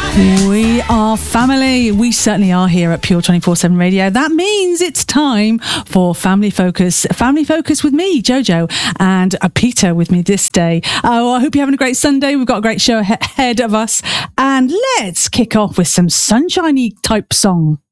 We are family. We certainly are here at Pure 24/7 Radio. That means it's time for Family Focus. Family Focus with me, Jojo, and Peter with me this day. Oh, I hope you're having a great Sunday. We've got a great show ahead of us. And let's kick off with some sunshiny type song.